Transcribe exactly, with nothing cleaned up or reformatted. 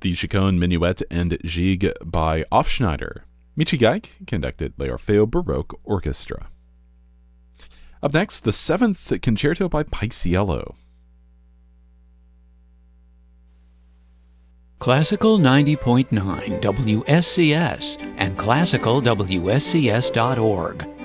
the Chaconne Minuet and Gigue by Hofschneider. Michi Geig conducted Le Orfeo Baroque Orchestra. Up next, the seventh Concerto by Paisiello. Classical ninety point nine W S C S and classical W S C S dot org